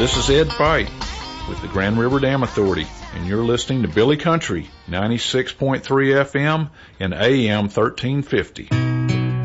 This is Ed Fight with the Grand River Dam Authority, and you're listening to Billy Country, 96.3 FM and AM 1350.